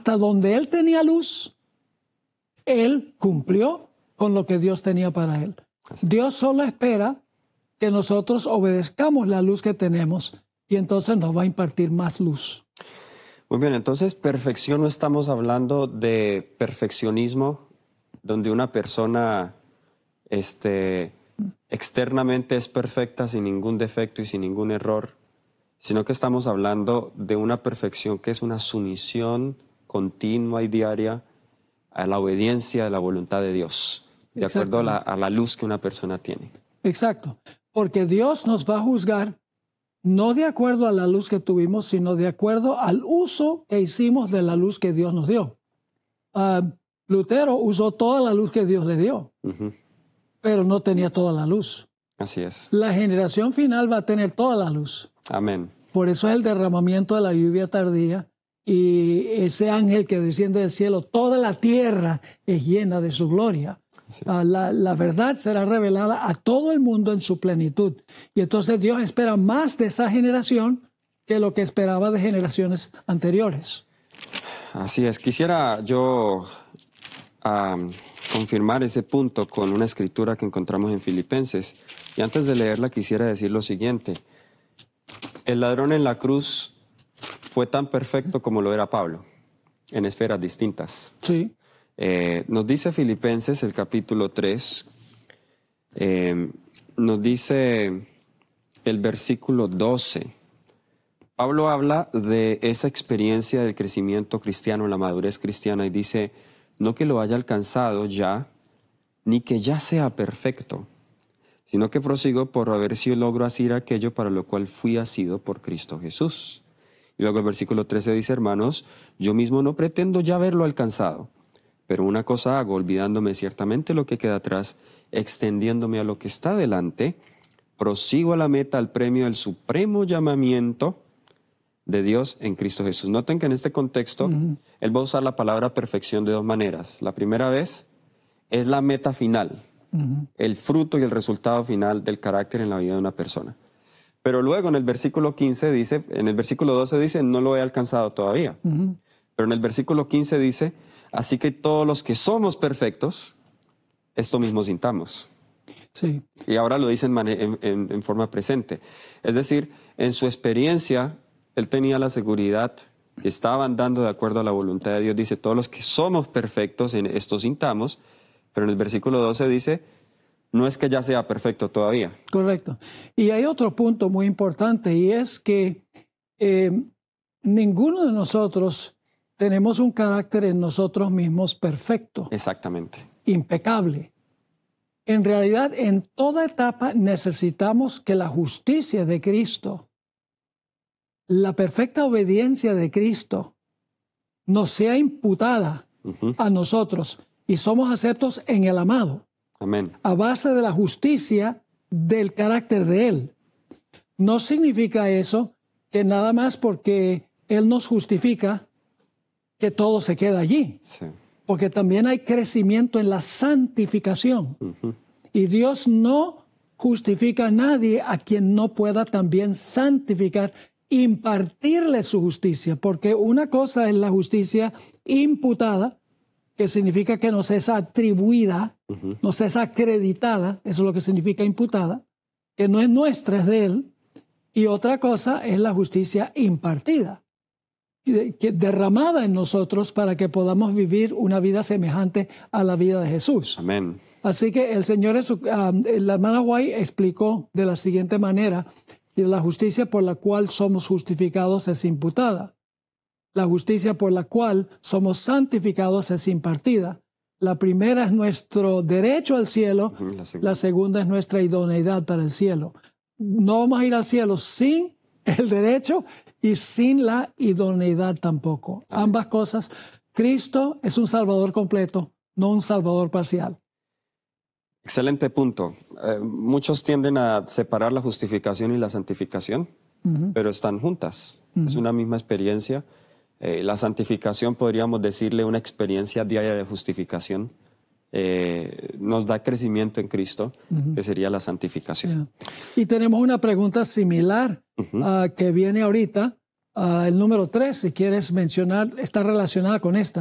hasta donde él tenía luz, él cumplió con lo que Dios tenía para él. Dios solo espera que nosotros obedezcamos la luz que tenemos y entonces nos va a impartir más luz. Muy bien, entonces perfección, no estamos hablando de perfeccionismo, donde una persona externamente es perfecta sin ningún defecto y sin ningún error, sino que estamos hablando de una perfección que es una sumisión continua y diaria a la obediencia de la voluntad de Dios, de acuerdo a la luz que una persona tiene. Exacto, porque Dios nos va a juzgar no de acuerdo a la luz que tuvimos, sino de acuerdo al uso que hicimos de la luz que Dios nos dio. Lutero usó toda la luz que Dios le dio, pero no tenía toda la luz. Así es. La generación final va a tener toda la luz. Amén. Por eso es el derramamiento de la lluvia tardía y ese ángel que desciende del cielo. Toda la tierra es llena de su gloria. Sí. La verdad será revelada a todo el mundo en su plenitud. Y entonces Dios espera más de esa generación que lo que esperaba de generaciones anteriores. Así es. Quisiera yo confirmar ese punto con una escritura que encontramos en Filipenses. Y antes de leerla quisiera decir lo siguiente. El ladrón en la cruz fue tan perfecto como lo era Pablo, en esferas distintas. Sí. Nos dice Filipenses, el capítulo 3, nos dice el versículo 12. Pablo habla de esa experiencia del crecimiento cristiano, la madurez cristiana, y dice, no que lo haya alcanzado ya, ni que ya sea perfecto, sino que prosigo por a ver si logro hacer aquello para lo cual fui asido por Cristo Jesús. Y luego el versículo 13 dice, hermanos, yo mismo no pretendo ya haberlo alcanzado, pero una cosa hago, olvidándome ciertamente lo que queda atrás, extendiéndome a lo que está delante, prosigo a la meta, al premio del supremo llamamiento de Dios en Cristo Jesús. Noten que en este contexto, él va a usar la palabra perfección de dos maneras. La primera vez es la meta final, el fruto y el resultado final del carácter en la vida de una persona. Pero luego en el versículo 15 dice, en el versículo 12 dice, no lo he alcanzado todavía. Pero en el versículo 15 dice, así que todos los que somos perfectos, esto mismo sintamos. Sí. Y ahora lo dice en forma presente. Es decir, en su experiencia, él tenía la seguridad que estaba andando de acuerdo a la voluntad de Dios. Dice, todos los que somos perfectos, en esto sintamos. Pero en el versículo 12 dice, no es que ya sea perfecto todavía. Correcto. Y hay otro punto muy importante y es que ninguno de nosotros tenemos un carácter en nosotros mismos perfecto. Exactamente. Impecable. En realidad, en toda etapa necesitamos que la justicia de Cristo, la perfecta obediencia de Cristo, nos sea imputada a nosotros y somos aceptos en el amado. Amén. A base de la justicia del carácter de Él. No significa eso que nada más porque Él nos justifica que todo se queda allí. Sí. Porque también hay crecimiento en la santificación. Y Dios no justifica a nadie a quien no pueda también santificar, impartirle su justicia. Porque una cosa es la justicia imputada, que significa que nos es atribuida, nos es acreditada, eso es lo que significa imputada, que no es nuestra, es de Él. Y otra cosa es la justicia impartida, que derramada en nosotros para que podamos vivir una vida semejante a la vida de Jesús. Amén. Así que el Señor, la hermana White explicó de la siguiente manera, que la justicia por la cual somos justificados es imputada. La justicia por la cual somos santificados es impartida. La primera es nuestro derecho al cielo, la segunda es nuestra idoneidad para el cielo. No vamos a ir al cielo sin el derecho y sin la idoneidad tampoco. Amén. Ambas cosas. Cristo es un Salvador completo, no un Salvador parcial. Excelente punto. Muchos tienden a separar la justificación y la santificación, pero están juntas. Es una misma experiencia. La santificación, podríamos decirle, una experiencia diaria de justificación. Nos da crecimiento en Cristo, que sería la santificación. Y tenemos una pregunta similar que viene ahorita El número 3, si quieres mencionar, está relacionada con esta.